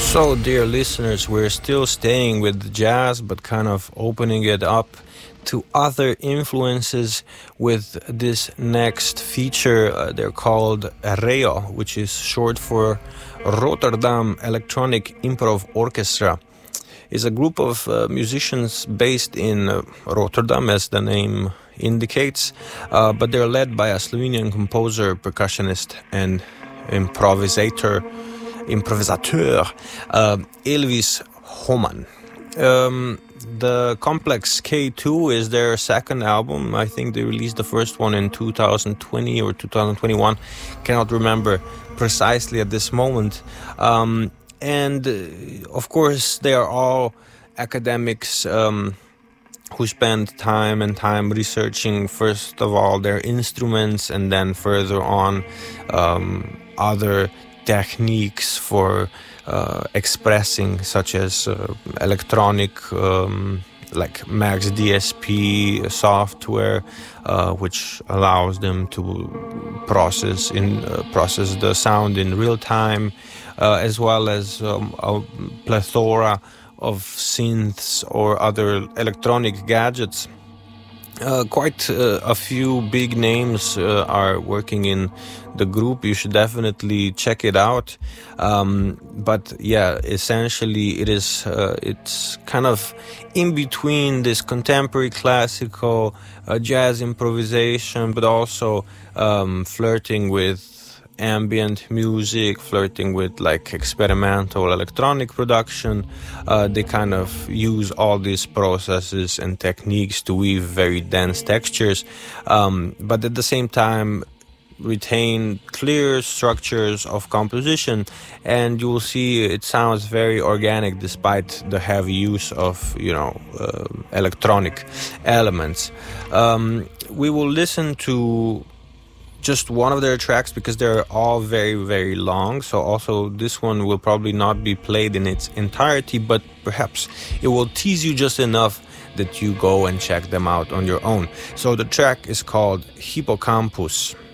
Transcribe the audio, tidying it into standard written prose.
So, dear listeners, we're still staying with jazz, but kind of opening it up to other influences with this next feature. They're called REO, which is short for Rotterdam Electronic Improv Orchestra. It's a group of musicians based in Rotterdam, as the name indicates, but they're led by a Slovenian composer, percussionist, and improvisateur Elvis Homan. The Complex K2 is their second album. I think they released the first one in 2020 or 2021. Cannot remember precisely at this moment. And of course, they are all academics who spend time researching, first of all, their instruments, and then further on other techniques for expressing, such as electronic, like Max DSP software, which allows them to process the sound in real time, as well as a plethora of synths or other electronic gadgets. Quite a few big names are working in the group. You should definitely check it out. But yeah, essentially it's kind of in between this contemporary classical jazz improvisation, but also flirting with ambient music, flirting with like experimental electronic production. They kind of use all these processes and techniques to weave very dense textures, but at the same time retain clear structures of composition, and you will see it sounds very organic despite the heavy use of electronic elements. We will listen to just one of their tracks because they're all very, very long. So also this one will probably not be played in its entirety, but perhaps it will tease you just enough that you go and check them out on your own. So the track is called Hippocampus.